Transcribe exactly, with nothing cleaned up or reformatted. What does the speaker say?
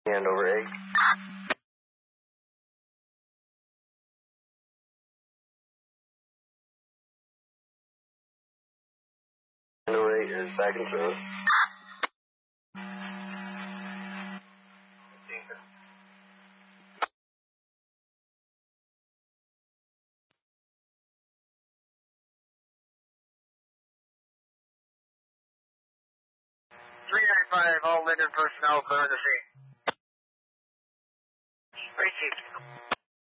And over eight. And over eight is back in service. three ninety-five, all Linden personnel clear the scene. Received.